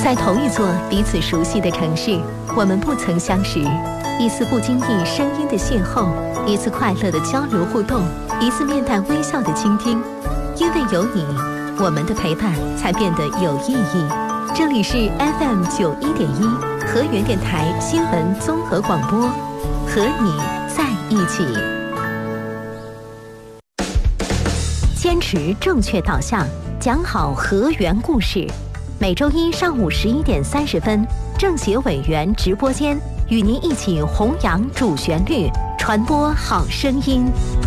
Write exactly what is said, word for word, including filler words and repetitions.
在同一座彼此熟悉的城市，我们不曾相识。一次不经意声音的邂逅，一次快乐的交流互动，一次面带微笑的倾听。因为有你，我们的陪伴才变得有意义。这里是 F M 九一点一河源电台新闻综合广播，和你在一起。坚持正确导向，讲好河源故事。每周一上午十一点三十分，政协委员直播间与您一起弘扬主旋律，传播好声音。